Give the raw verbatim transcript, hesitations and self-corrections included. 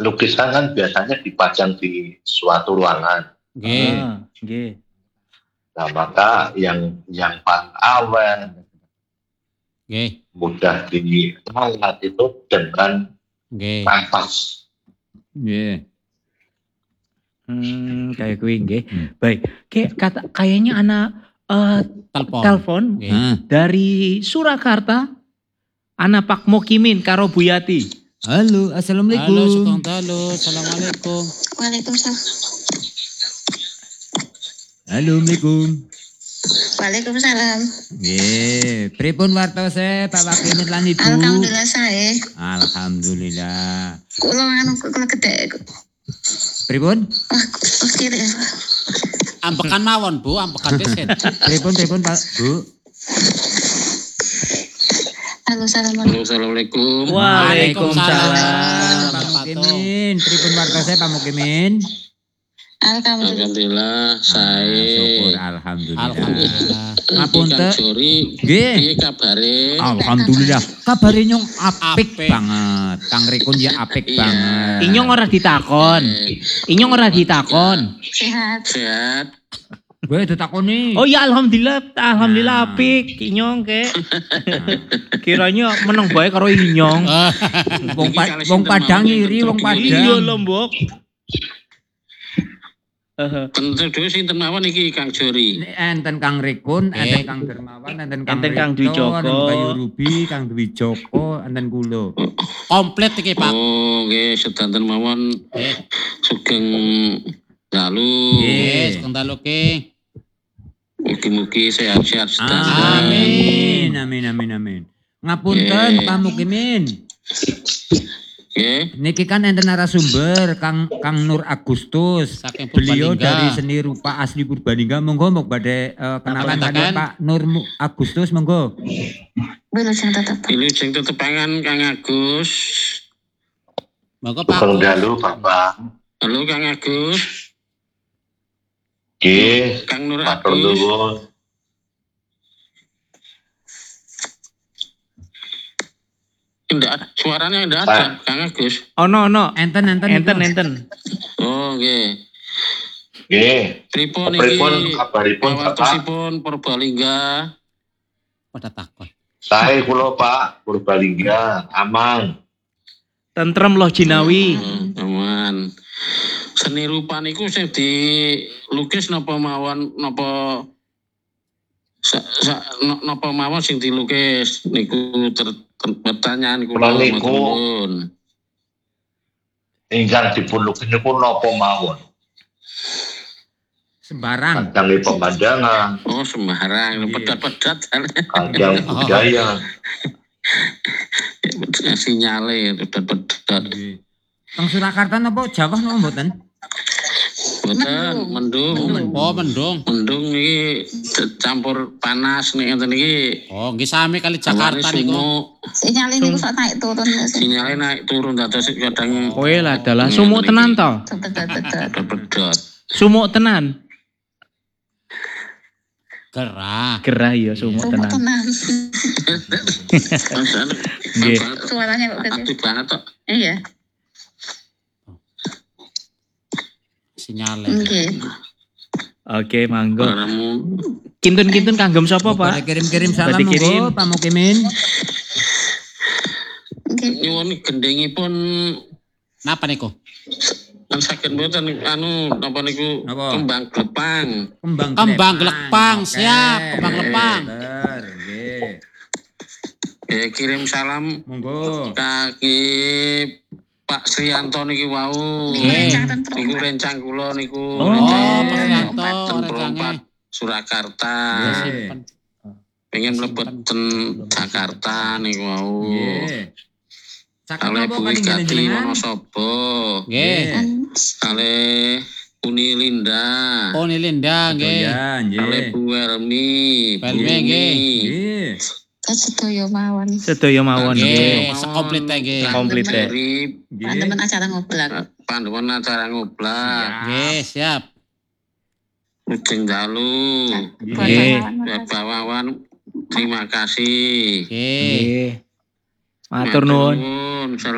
lukisan kan biasanya dipajang di suatu ruangan. Nggih. Ah, nggih. Nah, maka yang yang paling awet, Nggih. mudah dilihat itu dengan Nggih. kanvas. Nggih. Hmm, kayak kuwi nggih. Baik. Kayak kata kayaknya anak eh, Telepon. telepon Nggih. Hah. dari Surakarta. Anak Pak Mokimin karo Bu Yati. Halo, Halo, assalamualaikum. Sukang Dalu. Assalamualaikum. Waalaikumsalam. Halo, assalamualaikum. Waalaikumsalam. Nggih, pripun wartose Pak Wakimin lan Ibu? Alhamdulillah saya. Alhamdulillah. Kulo anu kulo gede. Pripun? Wah, wah kiri. Ambekan mawon, Bu, ambekan desin. Pripun pripun Pak Bu? Halo, assalamualaikum. Assalamualaikum. Waalaikumsalam. Pak Mukimin, pripun wartose Pak Mukimin? Alhamdulillah. Alhamdulillah saya. Syukur alhamdulillah. Alhamdulillah. Ngapunten. Kang Jori, Nggih. piye kabare? Alhamdulillah. Kabare nyong apik Apik. banget. Kang Rikun ya apik Iya. banget. Inyong ora ditakon. Inyong ora ditakon. Sehat. Sehat. Gue ditakoni. Oh ya alhamdulillah, alhamdulillah Nah. apik Inyong ke. Kiranya meneng bae karo Inyong. Wong Iki pa- kalau wong sinten Padang mawon iri, wong bentuk Padang. Iya lombok. Heeh. Bentuk dhewe sinten mawon iki Kang Jori. Ini enten Kang Rikun, Eh. enten Kang Dermawan, enten Kang Enten Kang Dwi Rikto, Joko. enten Bayu Ruby, Kang Dwi Joko, enten kulo. Komplit iki, Pak. Oh, nggih sedanten mawon Nggih. sugeng dalu. Nggih. Nggih, Sukang Dalu ki. Mugi-mugi sehat-sehat sedanten. Amin, amin, amin, amin. Ngapunten Nggih. Pak Mukimin. Nggih. Niki kan enten narasumber Kang Kang Nur Agustus. Saking Beliau Purbalingga. dari seni rupa asli Purbalingga. Monggo mok badhe eh, kenalan Apa, kali katakan? Pak Nur Mu- Agustus monggo. Wilujeng tetep. Wilujeng tetepangan Kang Agus. Monggo Pak. Sugeng dalu Bapak. Halo Kang Agus. Nggih, Kang Nur matur Agus. nuwun. Enggak, suaranya enggak ada Kang Agus. Ono ono. Enten enten Enten niku. enten. Oh, nggih. Nggih, Pripun pripun iki? kabaripun Bapak? Pawartosipun Purbalingga. Pada takon. Saya kula Pak Purbalingga aman. Tentrem loh jinawi. Hmm, aman. Seni rupa niku sing dilukis napa mawon napa sa, sa, no- napa mawon sing dilukis niku ter, ter- pertanyaan Kula kula niku- matur nuwun. Ingkang dipun lukis niku napa mawon? Sembarang. Kadang pemandangan, Oh, sembarang Iya. pedat-pedat kadang budaya. sinyale pedat-pedat. Nggih. Teng Surakarta napa Jawa napa mboten? Boten mendung. Oh, mendung. Mendung iki campur panas nih ngeten iki. Oh, nggih sami kali Jakarta Awane niku. sumuk, Sinyal ini kok naik turun. sinyale naik turun dados kadang Kowe lah adalah sumuk tenan to. Betul-betul. pedat-pedat. Sumuk tenan. Gerah. Gerah ya sumuk Sumuk tenan. tenang. Nggih. Suaranya kok kecil. Aktif banget kok. Iya. Sinyale. Nggih. Oke, manggo. Suaramu. Kintun-kintun kanggem sapa, Pada Pak? kirim-kirim salam Badhe kirim. monggo Pak Mukimin. Nggih. Nyuwun gendengipun Napa niku? kan saged mboten anu napa niku Napa? kembang glepang. Kembang Kembang gelepang. gelepang, Oke, siap, kembang gelepang. bener, nggih. Eh, kirim salam Monggo. kaki Pak Sriyanto niki wau. Niku Nggih. rencang ten Niku perompak. rencang kula niku. Oh, rencang Oh, Pak Pak Yanto ten rencange. perompat Surakarta. Nggih. Simpen. Pengen mlebet ten Jakarta niku wau. Nggih. Saged Kale napa Bu paling Gatri jenengan? Wonosobo. Nggih. Anu, Kale Uni Linda. Oh, ini Linda nggih. Ya, Kale nggih. Bu Welmi. Welmi, Bu nggih. Umi. Nggih. sedaya mawon. Sedaya mawon Nggih. nggih. sekomplit ya, nggih. Komplit ya. Urip, Nggih. Pandemen acara ngoblak. panduan acara ngoblak. Nggih, siap. Ujeng dalu. Nggih. Bawawan terima kasih. Nggih. Nggih. Matur nuwun. Nuwun.